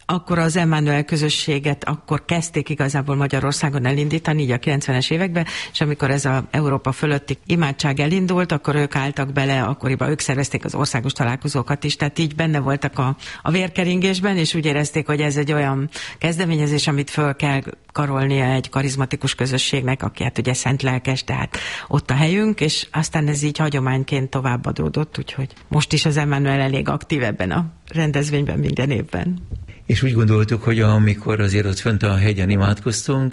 akkor az Emmanuel közösséget akkor kezdték igazából Magyarországon elindítani, így a 90-es években, és amikor ez a Európa fölötti imádság elindult, akkor ők álltak bele, akkoriban ők szervezték az országos találkozókat is, tehát így benne voltak a vérkeringésben, és úgy érezték, hogy ez egy olyan kezdeményezés, amit föl kell karolnia egy karizmatikus közösségnek, aki hát ugye szent lelkes, tehát ott a helyünk, és aztán ez így hagyományként továbbadódott, úgyhogy most is az Emmanuel elég aktív ebben a rendezvényben minden évben. És úgy gondoltuk, hogy amikor azért ott fönt a hegyen imádkoztunk,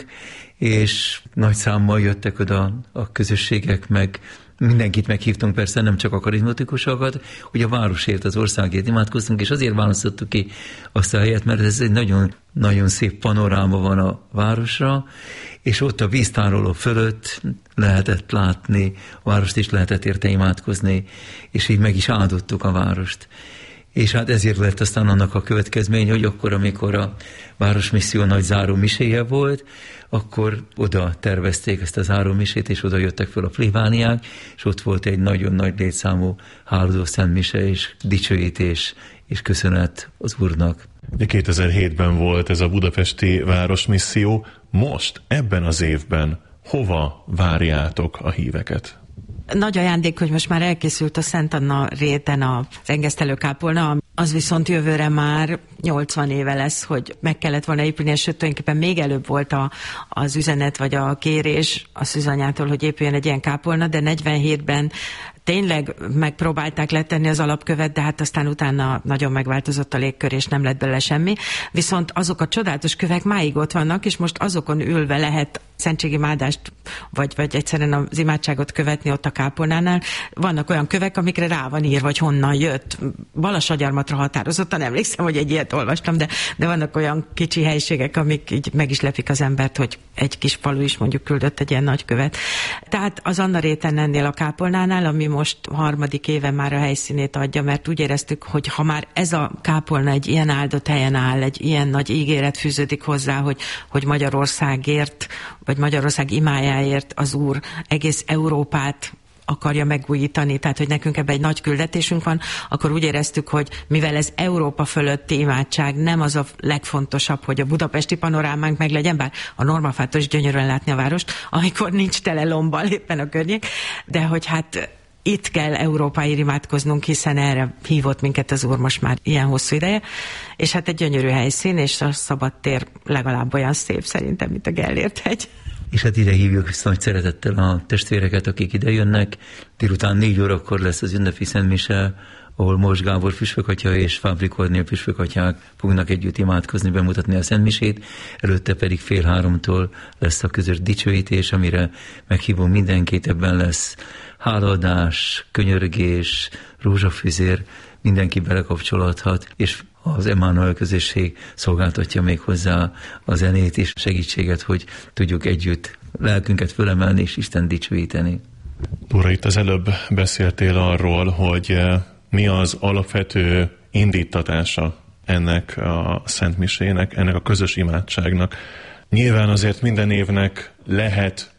és nagy számmal jöttek oda a közösségek, meg mindenkit meghívtunk, persze nem csak a karizmatikusokat, hogy a városért, az országért imádkoztunk, és azért választottuk ki azt a helyet, mert ez egy nagyon, nagyon szép panoráma van a városra, és ott a víztároló fölött lehetett látni a várost, és lehetett érte imádkozni, és így meg is áldottuk a várost. És hát ezért lett aztán annak a következmény, hogy akkor, amikor a Városmisszió nagy zárómiséje volt, akkor oda tervezték ezt a zárómisét, és oda jöttek föl a plébániák, és ott volt egy nagyon nagy létszámú hálózó szentmise, és dicsőítés, és köszönet az Úrnak. 2007-ben volt ez a budapesti Városmisszió. Most, ebben az évben hova várjátok a híveket? Nagy ajándék, hogy most már elkészült a Szent Anna réten az engesztelőkápolna, az viszont jövőre már 80 éve lesz, hogy meg kellett volna épülni, és sőt, tulajdonképpen még előbb volt az üzenet, vagy a kérés a Szűzanyától, hogy épüljön egy ilyen kápolna, de 47-ben tényleg megpróbálták letenni az alapkövet, de hát aztán utána nagyon megváltozott a légkör, és nem lett belőle semmi. Viszont azok a csodálatos kövek máig ott vannak, és most azokon ülve lehet szentségimádást, vagy egyszerűen az imádságot követni ott a kápolnánál. Vannak olyan kövek, amikre rá van írva, hogy honnan jött. Balassagyarmatra határozottan emlékszem, hogy egy ilyet olvastam, de vannak olyan kicsi helyiségek, amik így meg is lepik az embert, hogy egy kis falu is mondjuk küldött egy ilyen nagy követ. Tehát az Anna réten ennél a kápolnánál, ami most harmadik éve már a helyszínét adja, mert úgy éreztük, hogy ha már ez a kápolna egy ilyen áldott helyen áll, egy ilyen nagy ígéret fűződik hozzá, hogy Magyarországért, vagy Magyarország imájáért az Úr egész Európát akarja megújítani, tehát hogy nekünk ebben egy nagy küldetésünk van, akkor úgy éreztük, hogy mivel ez Európa fölötti imádság, nem az a legfontosabb, hogy a budapesti panorámánk meg legyen, bár a Normafától is gyönyörűen látni a várost, amikor nincs tele lombbal éppen a környék, de hogy hát itt kell Európáért imádkoznunk, hiszen erre hívott minket az Úr most már ilyen hosszú ideje, és hát egy gyönyörű helyszín, és a szabadtér legalább olyan szép szerintem, mint a Gellért hegy. És hát ide hívjuk nagy szeretettel a testvéreket, akik ide jönnek. Délután 4 órakor lesz az ünnepi szentmise, ahol Mors Gábor püspökatya és Fábri Kornél püspökatyák fognak együtt imádkozni, bemutatni a szentmisét. Előtte pedig 2:30 lesz a közös dicsőítés, amire meghívom mindenkit, ebben lesz hálaadás, könyörgés, rózsafüzér, mindenki belekapcsolódhat, és az Emmanuel közösség szolgáltatja még hozzá a zenét és segítséget, hogy tudjuk együtt lelkünket fölemelni és Isten dicsőíteni. Ura, itt az előbb beszéltél arról, hogy mi az alapvető indítatása ennek a szentmisének, ennek a közös imádságnak. Nyilván azért minden évnek lehet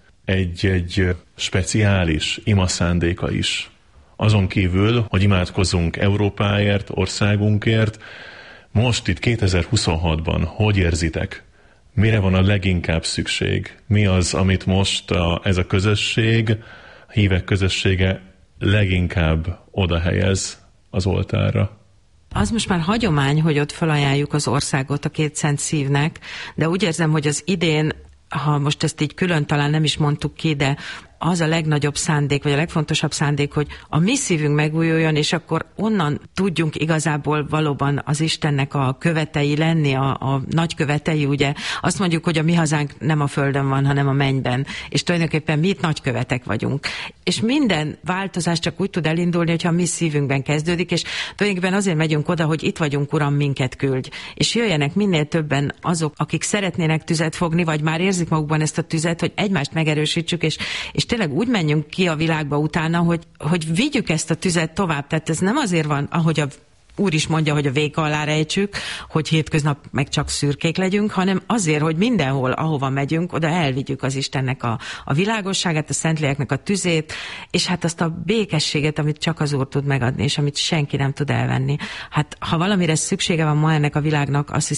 egy speciális imaszándéka is. Azon kívül, hogy imádkozunk Európáért, országunkért, most itt 2026-ban hogy érzitek? Mire van a leginkább szükség? Mi az, amit most ez a közösség, a hívek közössége leginkább oda helyez az oltárra? Az most már hagyomány, hogy ott felajánljuk az országot a Két Szent Szívnek, de úgy érzem, hogy az idén, ha most ezt így külön talán nem is mondtuk ki, de az a legnagyobb szándék, vagy a legfontosabb szándék, hogy a mi szívünk megújuljon, és akkor onnan tudjunk igazából valóban az Istennek a követei lenni, a nagy követei, ugye azt mondjuk, hogy a mi hazánk nem a földön van, hanem a mennyben, és tulajdonképpen mi itt nagykövetek vagyunk. És minden változás csak úgy tud elindulni, hogyha a mi szívünkben kezdődik, és tulajdonképpen azért megyünk oda, hogy itt vagyunk, Uram, minket küldj. És jöjjenek minél többen azok, akik szeretnének tüzet fogni, vagy már érzik magukban ezt a tüzet, hogy egymást megerősítsük, és tényleg úgy menjünk ki a világba utána, hogy vigyük ezt a tüzet tovább. Tehát ez nem azért van, ahogy a Úr is mondja, hogy a véka alá rejtsük, hogy hétköznap meg csak szürkék legyünk, hanem azért, hogy mindenhol, ahova megyünk, oda elvigyük az Istennek a világosságát, a Szentléleknek a tüzét, és hát azt a békességet, amit csak az Úr tud megadni, és amit senki nem tud elvenni. Hát ha valamire szüksége van ma ennek a világnak, azt